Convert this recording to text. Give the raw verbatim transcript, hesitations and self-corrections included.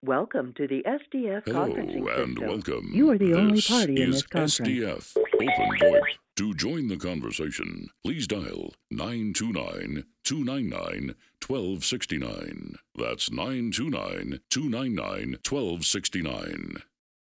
Welcome to the S D F Hello conferencing and system. welcome. You are the only This party in is this conference. S D F Open VoIP. To join the conversation, please dial nine two nine, two nine nine, one two six nine. That's nine two nine, two nine nine, one two six nine.